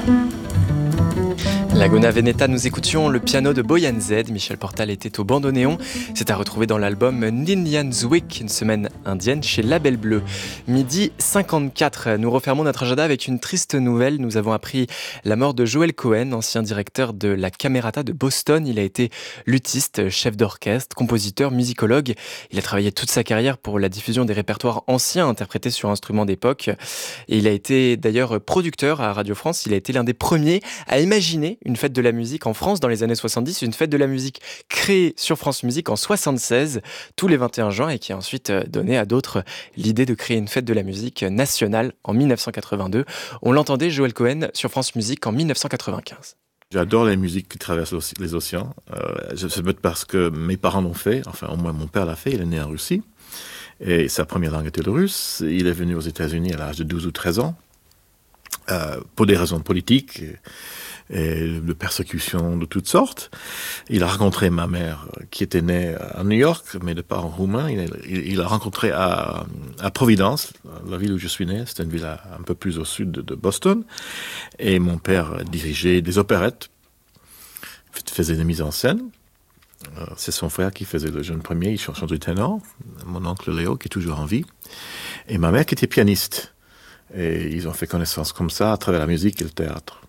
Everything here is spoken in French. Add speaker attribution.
Speaker 1: Laguna Veneta, nous écoutions le piano de Boyan Z. Michel Portal était au bandoneon. C'est à retrouver dans l'album Ninian's Week, une semaine indienne chez Label Bleu. Midi 54, nous refermons notre agenda avec une triste nouvelle. Nous avons appris la mort de Joel Cohen, ancien directeur de la Camerata de Boston. Il a été luthiste, chef d'orchestre, compositeur, musicologue. Il a travaillé toute sa carrière pour la diffusion des répertoires anciens interprétés sur instruments d'époque. Et il a été d'ailleurs producteur à Radio France. Il a été l'un des premiers à imaginer une fête de la musique en France dans les années 70, une fête de la musique créée sur France Musique en 76, tous les 21 juin, et qui a ensuite donné à d'autres l'idée de créer une fête de la musique nationale en 1982. On l'entendait, Joel Cohen, sur France Musique en 1995.
Speaker 2: J'adore les musiques qui traversent les océans. C'est peut-être parce que mes parents l'ont fait, enfin au moins mon père l'a fait, il est né en Russie, et sa première langue était le russe. Il est venu aux États-Unis à l'âge de 12 ou 13 ans, pour des raisons politiques et de persécution de toutes sortes. Il a rencontré ma mère, qui était née à New York, mais de parents roumains. Il l'a rencontré à Providence, la ville où je suis né. C'était une ville un peu plus au sud de Boston. Et mon père dirigeait des opérettes, faisait des mises en scène. C'est son frère qui faisait le jeune premier, il chantait du ténor. Mon oncle Léo, qui est toujours en vie. Et ma mère qui était pianiste. Et ils ont fait connaissance comme ça à travers la musique et le théâtre.